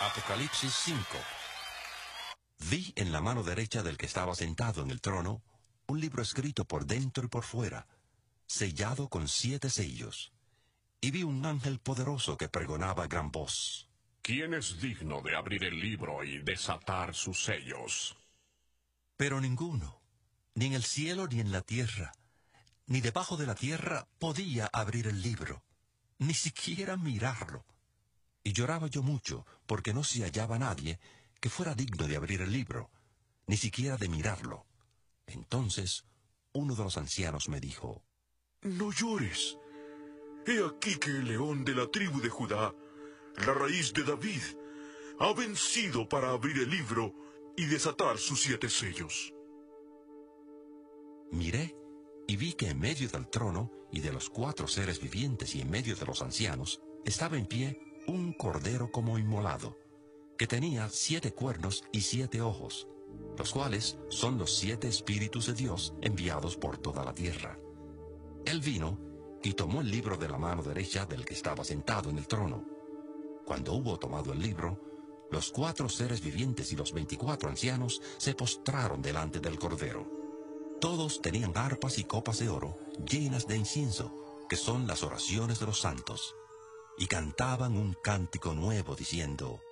Apocalipsis 5. Vi en la mano derecha del que estaba sentado en el trono un libro escrito por dentro y por fuera, sellado con 7 sellos. Y vi un ángel poderoso que pregonaba a gran voz: ¿Quién es digno de abrir el libro y desatar sus sellos? Pero ninguno, ni en el cielo ni en la tierra, ni debajo de la tierra, podía abrir el libro, ni siquiera mirarlo. Y lloraba yo mucho, porque no se hallaba nadie que fuera digno de abrir el libro, ni siquiera de mirarlo. Entonces uno de los ancianos me dijo: No llores. He aquí que el león de la tribu de Judá, la raíz de David, ha vencido para abrir el libro y desatar sus 7 sellos. Miré y vi que en medio del trono y de los 4 seres vivientes y en medio de los ancianos estaba en pie un cordero como inmolado, que tenía 7 cuernos y 7 ojos, los cuales son los 7 espíritus de Dios enviados por toda la tierra. Él vino y tomó el libro de la mano derecha del que estaba sentado en el trono. Cuando hubo tomado el libro, los 4 seres vivientes y los 24 ancianos se postraron delante del cordero. Todos tenían arpas y copas de oro llenas de incienso, que son las oraciones de los santos, y cantaban un cántico nuevo diciendo: